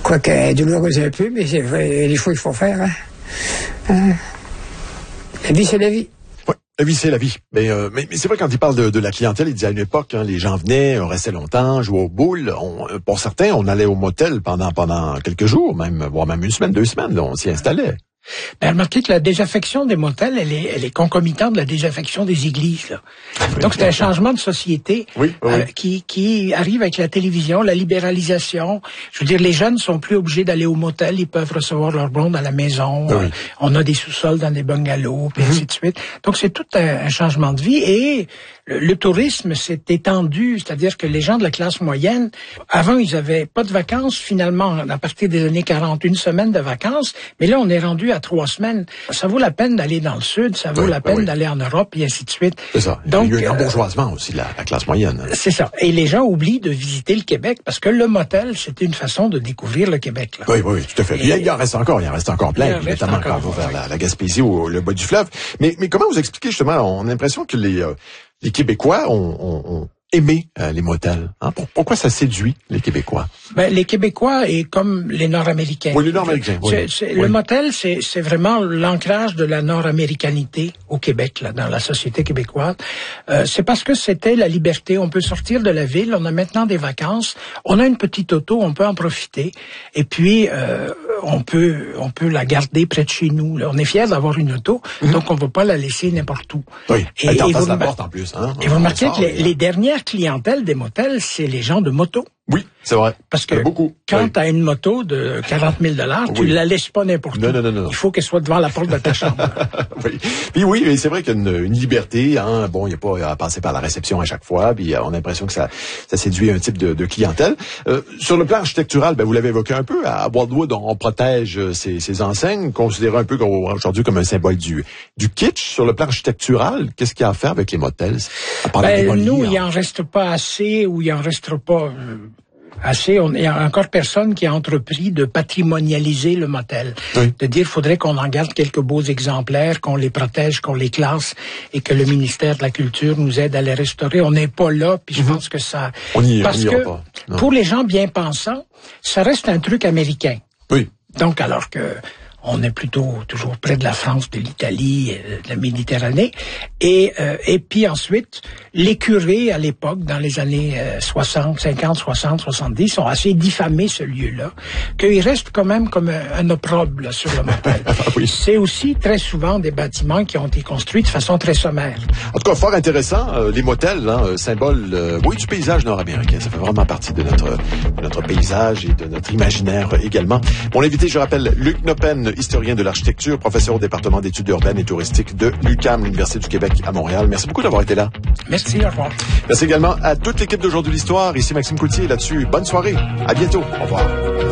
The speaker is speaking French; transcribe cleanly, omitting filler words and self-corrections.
Quoique douloureuse un peu, mais c'est vrai, des fois il faut faire. La vie, c'est la vie. Oui, la vie, c'est la vie. Mais c'est vrai, quand il parle de la clientèle, il dit à une époque, les gens venaient, on restait longtemps, jouaient aux boules. Pour certains, on allait au motel pendant quelques jours, voire même une semaine, 2 semaines, là, on s'y installait. Ben, remarquez que la désaffection des motels, elle est concomitante de la désaffection des églises, là. Oui, donc, c'est un changement de société qui arrive avec la télévision, la libéralisation. Je veux dire, les jeunes sont plus obligés d'aller au motel, ils peuvent recevoir leur blonde à la maison. Oui. On a des sous-sols dans des bungalows, puis ainsi de suite. Donc, c'est tout un changement de vie. Et le tourisme s'est étendu, c'est-à-dire que les gens de la classe moyenne, avant, ils avaient pas de vacances, finalement, à partir des années 40, 1 semaine de vacances, mais là, on est rendu à 3 semaines. Ça vaut la peine d'aller dans le sud, ça vaut la peine d'aller en Europe, et ainsi de suite. C'est ça. Donc, il y a eu un embourgeoisement aussi de la classe moyenne. C'est ça. Et les gens oublient de visiter le Québec, parce que le motel, c'était une façon de découvrir le Québec, là. Oui, tout à fait. Il en reste encore plein, notamment quand on va vers la Gaspésie ou le bas du fleuve. Mais comment vous expliquez, justement, on a l'impression que les Québécois ont aimé les motels. Hein? Pourquoi ça séduit les Québécois? Ben, les Québécois et comme les Nord-Américains. Oui, les Nord-Américains. Le motel, c'est vraiment l'ancrage de la nord-américanité au Québec, là, dans la société québécoise. C'est parce que c'était la liberté. On peut sortir de la ville, on a maintenant des vacances, on a une petite auto, on peut en profiter. Et puis, on peut la garder près de chez nous. Là. On est fiers d'avoir une auto, donc on ne va pas la laisser n'importe où. Oui, elle en passe la porte en plus. Hein? Et vous remarquez que les dernières clientèles des motels, c'est les gens de moto. Oui, c'est vrai. Parce que quand tu as une moto de 40 000 $, tu la laisses pas n'importe où. Non. Il faut qu'elle soit devant la porte de ta chambre. Oui, mais c'est vrai qu'il y a une liberté. Hein. Bon, il n'y a pas à passer par la réception à chaque fois. Puis on a l'impression que ça séduit un type de clientèle. Sur le plan architectural, vous l'avez évoqué un peu. À Wildwood, on protège ces enseignes, considérées un peu aujourd'hui comme un symbole du kitsch. Sur le plan architectural, qu'est-ce qu'il y a à faire avec les motels? Nous, il en reste pas assez ou il en restera pas assez. Il y a encore personne qui a entrepris de patrimonialiser le motel. Oui. De dire, faudrait qu'on en garde quelques beaux exemplaires, qu'on les protège, qu'on les classe et que le ministère de la Culture nous aide à les restaurer. On n'est pas là, puis je pense que ça... Parce que pour les gens bien pensants, ça reste un truc américain. Oui. Donc, alors que on est plutôt toujours près de la France, de l'Italie, de la Méditerranée. Et puis ensuite, les curés, à l'époque, dans les années 60, 50, 60, 70, ont assez diffamé ce lieu-là, qu'il reste quand même comme un opprobre là, sur le motel. Oui. C'est aussi très souvent des bâtiments qui ont été construits de façon très sommaire. En tout cas, fort intéressant, les motels, symbole du paysage nord-américain. Ça fait vraiment partie de notre paysage et de notre imaginaire également. Mon invité, je rappelle, Luc Noppen, historien de l'architecture, professeur au département d'études urbaines et touristiques de l'UQAM, l'Université du Québec à Montréal. Merci beaucoup d'avoir été là. Merci, au revoir. Merci également à toute l'équipe d'Aujourd'hui l'Histoire. Ici Maxime Coutier, là-dessus. Bonne soirée. À bientôt. Au revoir.